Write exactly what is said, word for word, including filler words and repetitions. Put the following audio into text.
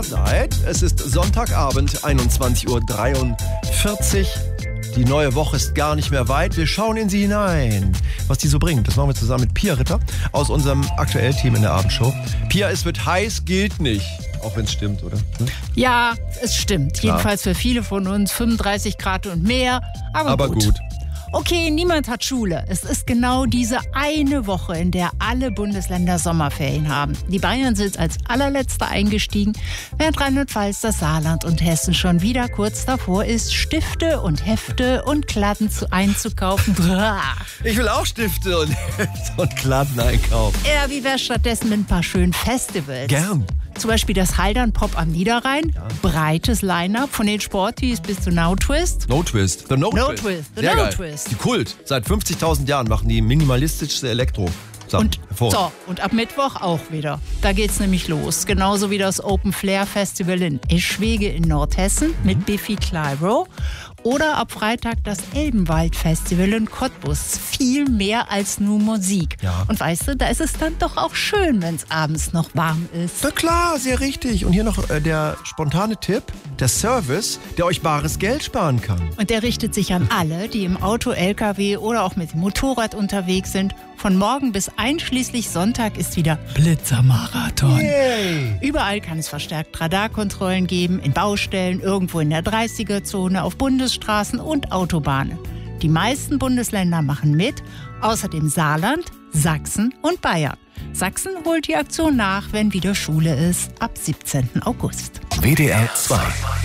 da seid. Es ist Sonntagabend, einundzwanzig Uhr dreiundvierzig. Die neue Woche ist gar nicht mehr weit. Wir schauen in sie hinein, was die so bringt. Das machen wir zusammen mit Pia Ritter aus unserem aktuellen Team in der Abendshow. Pia, es wird heiß, gilt nicht. Auch wenn es stimmt, oder? Hm? Ja, es stimmt. Klar. Jedenfalls für viele von uns fünfunddreißig Grad und mehr. Aber, Aber gut. gut. Okay, niemand hat Schule. Es ist genau diese eine Woche, in der alle Bundesländer Sommerferien haben. Die Bayern sind als allerletzter eingestiegen, während Rheinland-Pfalz, das Saarland und Hessen schon wieder kurz davor ist, Stifte und Hefte und Kladden zu einzukaufen. Ich will auch Stifte und, und Kladden einkaufen. Ja, wie wär's stattdessen mit ein paar schönen Festivals? Gern. Zum Beispiel das Haldern Pop am Niederrhein. Ja. Breites Line-Up von den Sporties bis zu No Twist. No Twist. The No, No Twist. Twist. The Sehr No geil. Twist. Die Kult. Seit fünfzigtausend Jahren machen die minimalistischste Elektro. Und, Hervorragend. so, und ab Mittwoch auch wieder. Da geht's nämlich los. Genauso wie das Open Flair Festival in Eschwege in Nordhessen mit Biffy Clyro. Oder ab Freitag das Elbenwald Festival in Cottbus. Viel mehr als nur Musik. Ja. Und weißt du, da ist es dann doch auch schön, wenn es abends noch warm ist. Na klar, sehr richtig. Und hier noch äh, der spontane Tipp, der Service, der euch bares Geld sparen kann. Und der richtet sich an alle, die im Auto, L K W oder auch mit dem Motorrad unterwegs sind. Von morgen bis einschließlich Sonntag ist wieder Blitzermarathon. Yay. Überall kann es verstärkt Radarkontrollen geben, in Baustellen, irgendwo in der dreißiger-Zone, auf Bundesstraßen und Autobahnen. Die meisten Bundesländer machen mit, außerdem Saarland, Sachsen und Bayern. Sachsen holt die Aktion nach, wenn wieder Schule ist, ab siebzehnten August. W D R zwei